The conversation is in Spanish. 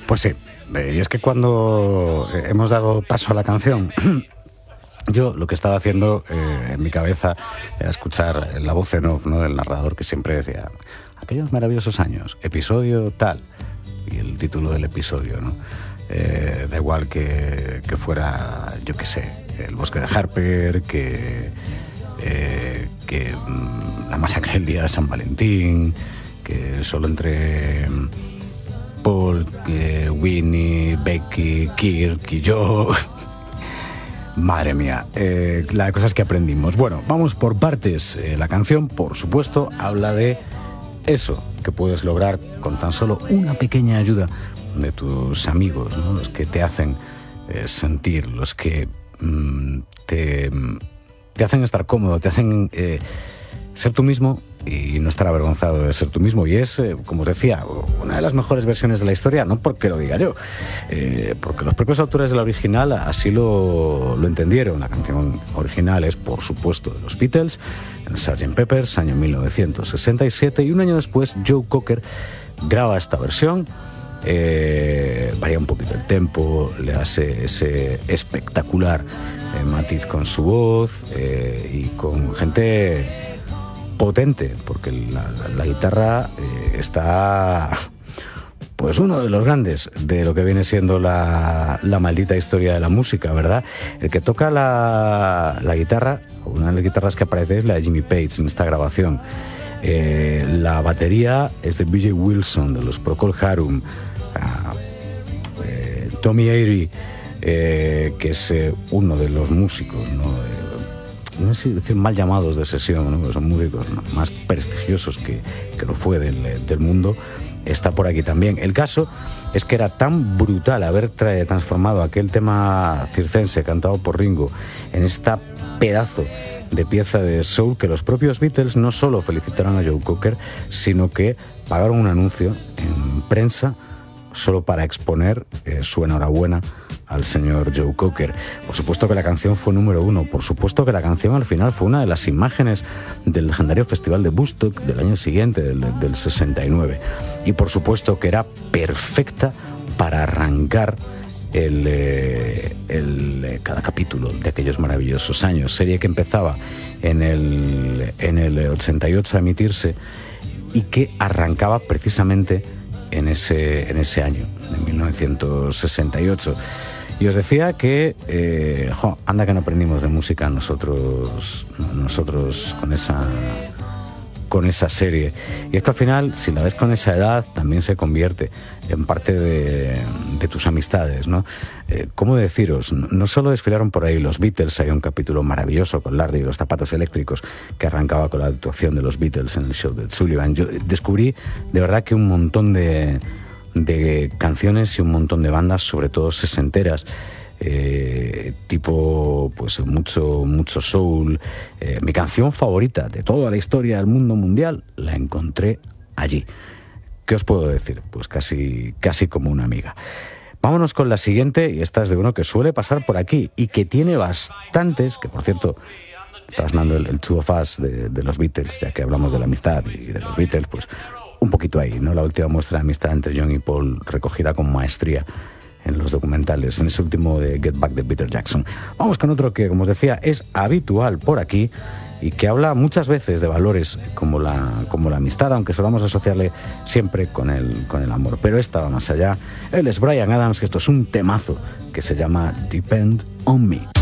Pues sí, y es que cuando hemos dado paso a la canción, yo lo que estaba haciendo en mi cabeza era escuchar la voz en off, ¿no?, del narrador, que siempre decía aquellos maravillosos años, episodio tal, y el título del episodio, ¿no? Da igual que fuera, yo qué sé, el bosque de Harper, que la masacre del día de San Valentín, que solo entre Paul, Winnie, Becky, Kirk y yo. Madre mía, la cosa es que aprendimos. Bueno, vamos por partes. La canción, por supuesto, habla de eso que puedes lograr con tan solo una pequeña ayuda de tus amigos, ¿no? Los que te hacen sentir, los que te hacen estar cómodo, te hacen ser tú mismo y no estar avergonzado de ser tú mismo. Y es, como os decía, una de las mejores versiones de la historia, no porque lo diga yo, porque los propios autores de la original así lo entendieron. La canción original es, por supuesto, de los Beatles, en Sgt. Pepper's, año 1967, y un año después Joe Cocker graba esta versión. Varía un poquito el tempo, le hace ese espectacular matiz con su voz, y con gente potente, porque la guitarra está, pues, uno de los grandes de lo que viene siendo la maldita historia de la música, ¿verdad? El que toca la guitarra, una de las guitarras que aparece es la de Jimmy Page en esta grabación. La batería es de B.J. Wilson, de los Procol Harum. Tommy Eyre, que es uno de los músicos, no sé si decir mal llamados de sesión, ¿no? Son músicos más prestigiosos que lo fue del mundo, está por aquí también. El caso es que era tan brutal haber transformado aquel tema circense cantado por Ringo en esta pedazo de pieza de soul, que los propios Beatles no solo felicitaron a Joe Cocker, sino que pagaron un anuncio en prensa solo para exponer su enhorabuena al señor Joe Cocker. Por supuesto que la canción fue número 1, por supuesto que la canción al final fue una de las imágenes del legendario festival de Woodstock del año siguiente, del 69, y por supuesto que era perfecta para arrancar cada capítulo de aquellos maravillosos años. Serie que empezaba en el 88 a emitirse y que arrancaba precisamente en ese año, en 1968. Y os decía que anda que no aprendimos de música nosotros con esa serie. Y es que al final, si la ves con esa edad, también se convierte en parte de tus amistades, ¿no? ¿Cómo deciros? No solo desfilaron por ahí los Beatles, hay un capítulo maravilloso con Larry y los zapatos eléctricos que arrancaba con la actuación de los Beatles en el show de Sullivan. Yo descubrí de verdad que un montón de canciones y un montón de bandas, sobre todo sesenteras, tipo, pues, mucho soul. Mi canción favorita de toda la historia del mundo mundial la encontré allí. ¿Qué os puedo decir? Pues casi como una amiga. Vámonos con la siguiente, y esta es de uno que suele pasar por aquí y que tiene bastantes, que por cierto, trasnando el Two of Us de los Beatles, ya que hablamos de la amistad y de los Beatles, pues un poquito ahí, ¿no? La última muestra de amistad entre John y Paul, recogida con maestría en los documentales, en ese último de Get Back de Peter Jackson. Vamos con otro que, como os decía, es habitual por aquí y que habla muchas veces de valores como la amistad, aunque solamos asociarle siempre con el amor. Pero esta va más allá. Él es Bryan Adams, que esto es un temazo que se llama Depend on Me.